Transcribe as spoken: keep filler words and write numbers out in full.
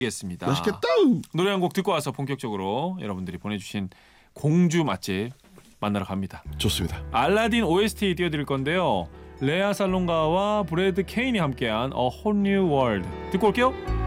겠습니다. 맛있겠다. 노래 한 곡 듣고 와서 본격적으로 여러분들이 보내주신 공주 맛집 만나러 갑니다. 좋습니다. 알라딘 오에스티 띄워드릴 건데요. 레아 살롱가와 브래드 케인이 함께한 A Whole New World 듣고 올게요.